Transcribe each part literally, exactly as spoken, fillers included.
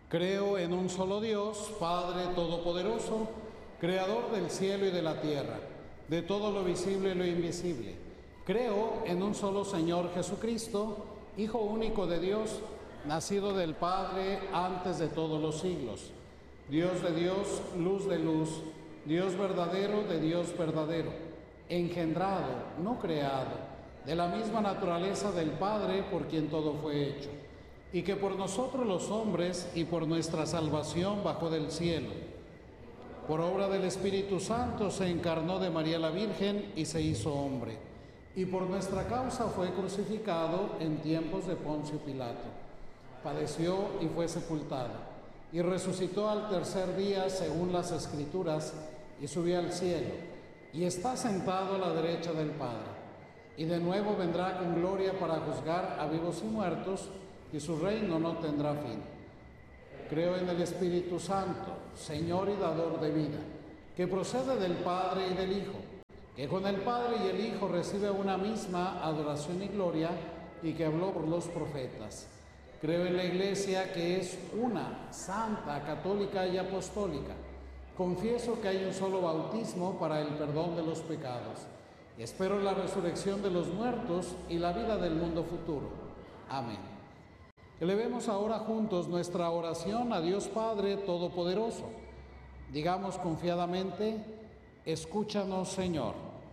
Creo en un solo Dios, Padre Todopoderoso, Creador del cielo y de la tierra, de todo lo visible y lo invisible. Creo en un solo Señor Jesucristo, Hijo único de Dios, nacido del Padre antes de todos los siglos. Dios de Dios, luz de luz, Dios verdadero de Dios verdadero, engendrado, no creado, de la misma naturaleza del Padre por quien todo fue hecho, y que por nosotros los hombres y por nuestra salvación bajó del cielo. Por obra del Espíritu Santo se encarnó de María la Virgen y se hizo hombre, y por nuestra causa fue crucificado en tiempos de Poncio Pilato. Padeció y fue sepultado, y resucitó al tercer día según las Escrituras, y subió al cielo, y está sentado a la derecha del Padre. Y de nuevo vendrá con gloria para juzgar a vivos y muertos, y su reino no tendrá fin. Creo en el Espíritu Santo, Señor y dador de vida, que procede del Padre y del Hijo, que con el Padre y el Hijo recibe una misma adoración y gloria, y que habló por los profetas. Creo en la Iglesia, que es una, santa, católica y apostólica. Confieso que hay un solo bautismo para el perdón de los pecados. Espero la resurrección de los muertos y la vida del mundo futuro. Amén. Elevemos ahora juntos nuestra oración a Dios Padre Todopoderoso. Digamos confiadamente: escúchanos, Señor.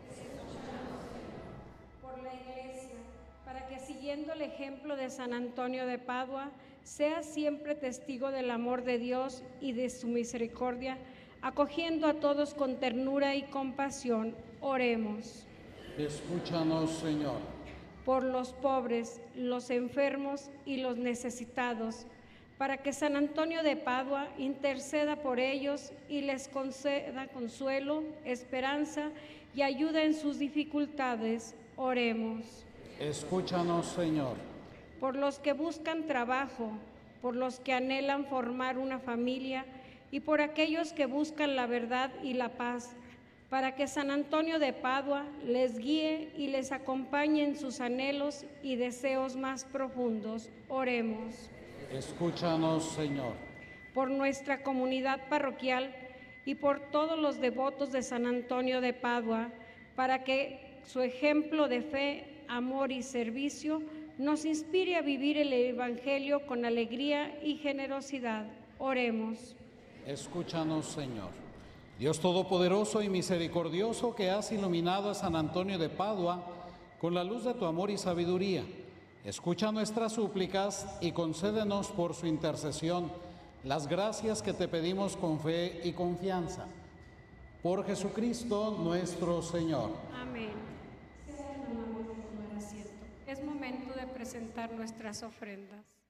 Por la Iglesia, para que siguiendo el ejemplo de San Antonio de Padua, sea siempre testigo del amor de Dios y de su misericordia, acogiendo a todos con ternura y compasión. Oremos. Escúchanos, Señor. Por los pobres, los enfermos y los necesitados, para que San Antonio de Padua interceda por ellos y les conceda consuelo, esperanza y ayuda en sus dificultades. Oremos. Escúchanos, Señor. Por los que buscan trabajo, por los que anhelan formar una familia y por aquellos que buscan la verdad y la paz, para que San Antonio de Padua les guíe y les acompañe en sus anhelos y deseos más profundos. Oremos. Escúchanos, Señor. Por nuestra comunidad parroquial y por todos los devotos de San Antonio de Padua, para que su ejemplo de fe, amor y servicio nos inspire a vivir el Evangelio con alegría y generosidad. Oremos. Escúchanos, Señor. Dios Todopoderoso y misericordioso, que has iluminado a San Antonio de Padua con la luz de tu amor y sabiduría, escucha nuestras súplicas y concédenos por su intercesión las gracias que te pedimos con fe y confianza. Por Jesucristo nuestro Señor. Amén. Es momento de presentar nuestras ofrendas.